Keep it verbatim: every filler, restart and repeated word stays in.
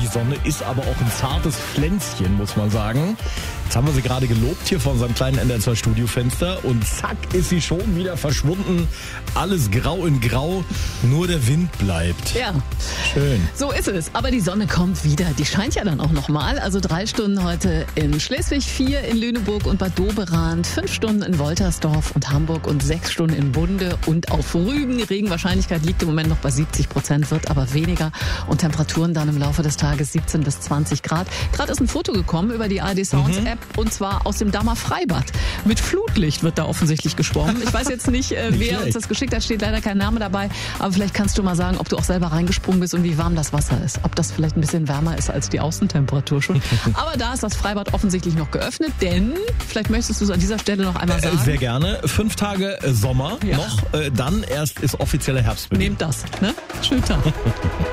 Sonne ist aber auch ein zartes Pflänzchen, muss man sagen. Jetzt haben wir sie gerade gelobt hier vor unserem kleinen N D R zwei Studiofenster und zack ist sie schon wieder verschwunden. Alles grau in grau, nur der Wind bleibt. Ja. Schön. So ist es. Aber die Sonne kommt wieder. Die scheint ja dann auch nochmal. Also drei Stunden heute in Schleswig, vier in Lüneburg und Bad Doberan, fünf Stunden in Woltersdorf und Hamburg und sechs Stunden in Bunde und auf Rügen. Die Regenwahrscheinlichkeit liegt im Moment noch bei siebzig Prozent, wird aber weniger. Und Temperaturen dann im Laufe des Tages siebzehn bis zwanzig Grad. Gerade ist ein Foto gekommen über die A R D Sounds App und zwar aus dem Dammer Freibad. Mit Flutlicht wird da offensichtlich geschwommen. Ich weiß jetzt nicht, äh, nicht wer schlecht. uns das geschickt hat, steht leider kein Name dabei. Aber vielleicht kannst du mal sagen, ob du auch selber reingesprungen bist und wie warm das Wasser ist. Ob das vielleicht ein bisschen wärmer ist als die Außentemperatur schon. Aber da ist das Freibad offensichtlich noch geöffnet, denn vielleicht möchtest du es an dieser Stelle noch einmal sagen. Äh, sehr gerne. Fünf Tage äh, Sommer Ja. noch, äh, dann erst ist offizieller Herbstbeginn. Nehmt das, ne? Schönen Tag.